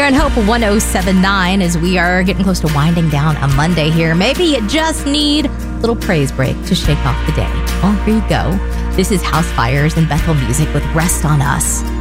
on Hope 1079 as we are getting close to winding down a Monday here. Maybe you just need a little praise break to shake off the day. Well, here you go. This is House Fires and Bethel Music with Rest on Us.